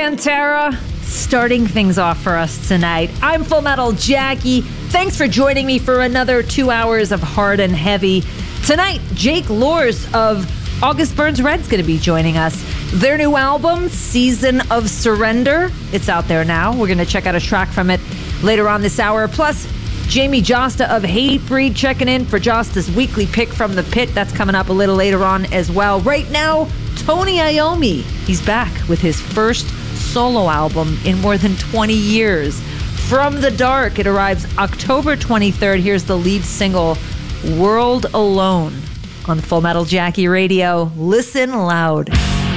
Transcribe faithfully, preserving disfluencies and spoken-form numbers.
Pantera starting things off for us tonight. I'm Full Metal Jackie. Thanks for joining me for another two hours of hard and heavy. Tonight, Jake Lors of August Burns Red's going to be joining us. Their new album, Season of Surrender, it's out there now. We're going to check out a track from it later on this hour. Plus, Jamie Josta of Hatebreed checking in for Josta's weekly pick from the pit. That's coming up a little later on as well. Right now, Tony Iommi. He's back with his first solo album in more than twenty years. From the Dark, it arrives October twenty-third. Here's the lead single, World Alone, on Full Metal Jackie Radio. Listen loud.